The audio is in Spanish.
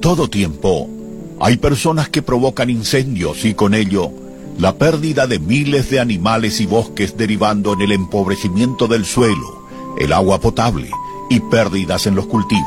todo tiempo, hay personas que provocan incendios y con ello la pérdida de miles de animales y bosques, derivando en el empobrecimiento del suelo, el agua potable y pérdidas en los cultivos.